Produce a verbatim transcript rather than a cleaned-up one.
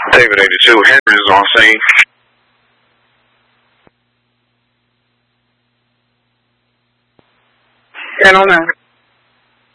David eighty-two, Henry is on scene. ten oh nine.